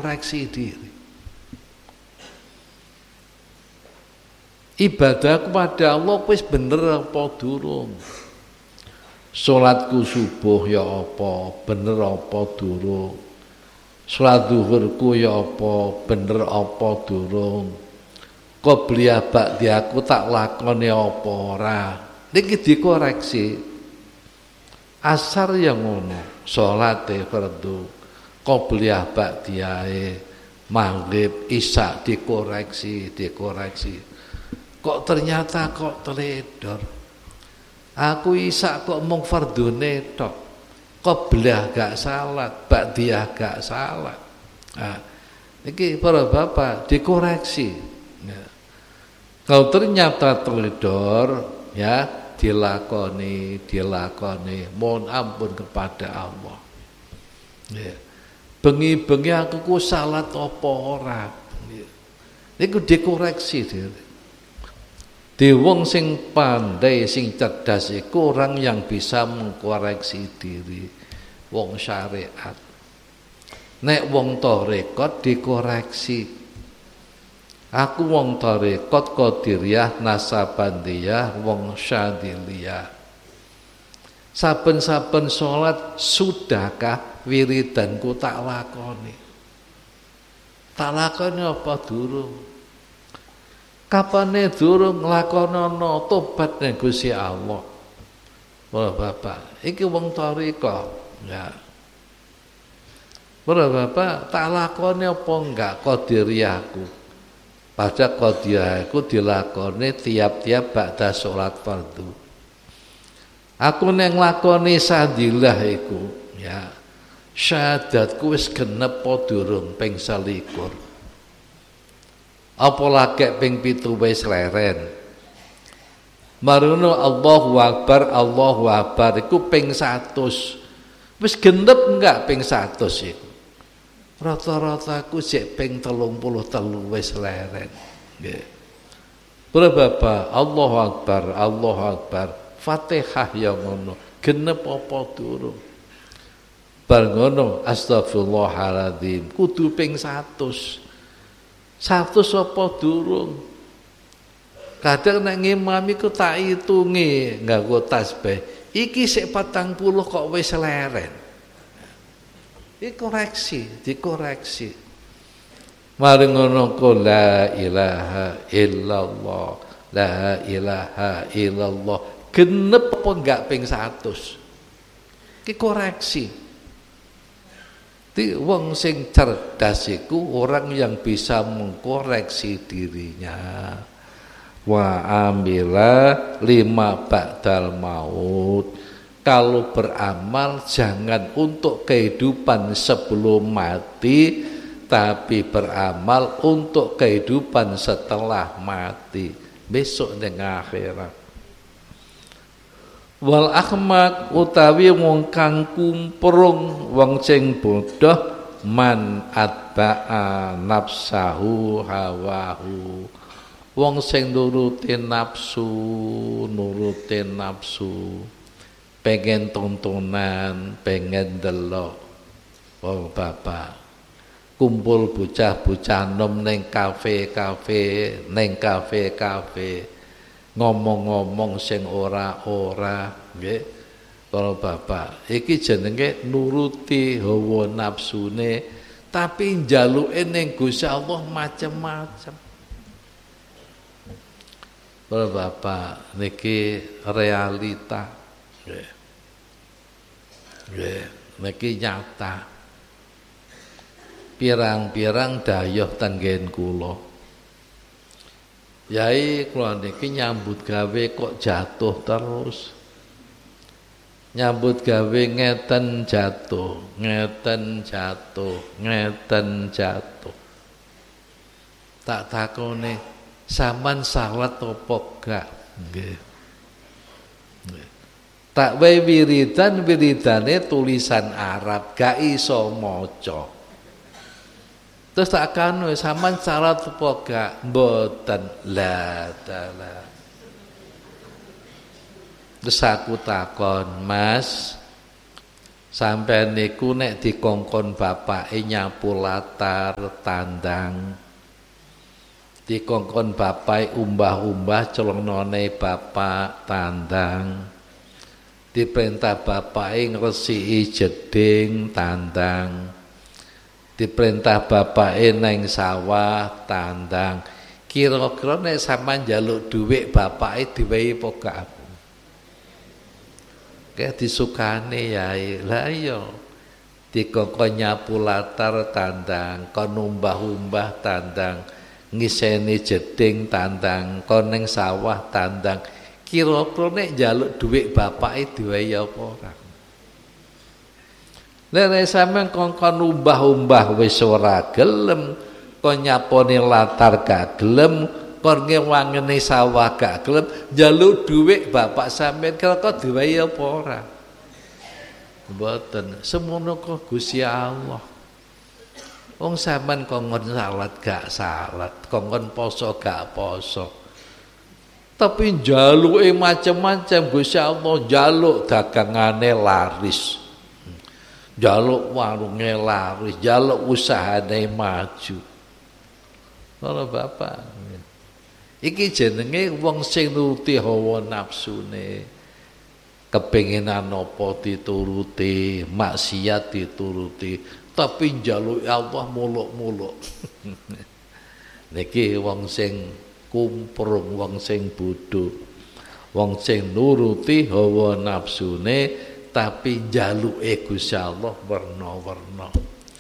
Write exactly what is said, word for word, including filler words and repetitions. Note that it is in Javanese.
dikoreksi diri. Ibadah kepada Allah wis bener apa durung? Salatku subuh ya apa, bener apa durung? Salat zuhurku ya apa, bener apa durung? Qobliyah ba'diyahku tak lakoni apa ora? Niki dikoreksi. Asar yang ngono, salate fardu, qobliyah ba'diyahe, maghrib, isya dikoreksi, dikoreksi. Kok ternyata kok teledor. Aku isya kok mung fardune tok. Qobliyah gak salat, ba'diyah gak salat. Nah, iki para bapak dikoreksi. Ya. Kalau ternyata teledor, ya dilakoni, dilakoni. Mohon ampun kepada Allah. Ya. Bengi-bengi aku ku salat apa ora. Ya. Iku dikoreksi dhewe. Di wong sing pandai, sing cerdas iku orang yang bisa mengkoreksi diri. Wong syariat. Nek wong tarekat dikoreksi. Aku wong tarekat qadiriyah, nasabandiyah, wong syadiliyah. Saben-saben salat sudahkah wiridanku tak lakoni? Tak lakoni apa durung? Kapane durung nglakonana tobat ning Gusti Allah. Para bapak, iki wong tarekat, ya. Para bapak, tak lakoni apa enggak qadiriyahku? Padahal qadiriyahku dilakoni tiap-tiap ba'da salat fardu. Aku ning nglakoni sadilah iku, ya. Syahadatku wis genep apa durung ping selikur. Apa lagi ping pitu wis leren. Marono Allahu Akbar, Allahu Akbar iku ping seratus. Wis genep enggak ping seratus iku. Rata-rata aku sik ping telung puluh telu wis leren. Nggih. Para bapak, Allahu Akbar, Allahu Akbar. Fatihah ya ngono. Genep apa durung? Bar ngono astagfirullahaladzim kudu ping seratus. Seratus apa durung? Kadang nek ngimam iku tak hitungi nganggo tasbih. Iki sik patang puluh kok wis leren. Iki koreksi, dikoreksi. Mari ngono ko la ilaha illallah, la ilaha illallah. Genep apa enggak ping seratus? Iki koreksi. Di wong sing cerdas iku orang yang bisa mengkoreksi dirinya. Wa amila lima ba'dal maut. Kalau beramal jangan untuk kehidupan sebelum mati, tapi beramal untuk kehidupan setelah mati, besok ning akhirat. Wal ahmak utawi wong kang kumprung, wong sing bodoh, man atba'a nafsahu hawahu, wong sing nurutin nafsu, nurutin nafsu, pengen tontonan, pengen delok. Oh bapak, kumpul bocah-bocah nom neng kafe-kafe, neng kafe-kafe. Ngomong-ngomong sing ora-ora, nggih. Para bapak, iki jenenge nuruti hawa nafsune, tapi njaluke ning Gusti Allah macem-macem. Para bapak, niki realita. Nggih. Nggih, niki nyata. Pirang-pirang dayuh tenggen kula. Yai kula niki nyambut gawe kok jatuh terus. Nyambut gawe ngeten jatuh, ngeten jatuh, ngeten jatuh. Tak takone sampean salat apa gak? Nggih. Tak wae wiridan, wiridane tulisan Arab, gak iso maca. Terus tak kanu sampean salat apa gak? Mboten. La taala. Terus aku takon, Mas, Sampeyan niku nek dikongkon bapake nyapu latar tandang, dikongkon bapake umbah-umbah celonone bapak tandang, diperintah bapake ngresiki jeding tandang, diperintah bapake neng sawah tandang. Kira-kira nek sampean njaluk dhuwit bapake diwehi apa gak? Kayak disukane yae. Lah iya. Dikongkon nyapu latar tandang, kon umbah-umbah tandang, ngiseni jeding tandang, kon ning sawah tandang. Kira-kira nek njaluk dhuwit bapake diwehi apa ora? Nek sampean kongkon umbah-umbah wis ora gelem, kon nyaponi latar gak gelem, kon ngewangeni sawah gak gelem, njaluk dhuwit bapak sampean kira-kira diwehi apa ora? Mboten, semono kok Gusti Allah. Wong sampean kongkon salat gak salat, kongkon poso gak poso. Tapi njaluke macam-macam Gusti Allah, njaluk dagangane laris. Njaluk warunge laris, njaluk usahane maju. Ora bapak. Iki jenenge wong sing nuruti hawa nafsune. Kepengenan apa dituruti, maksiat dituruti, tapi njaluk Allah muluk-muluk. Niki wong sing kumprung, wong sing bodho. Wong sing nuruti hawa nafsune tapi njaluke Gusti Allah werna-werna.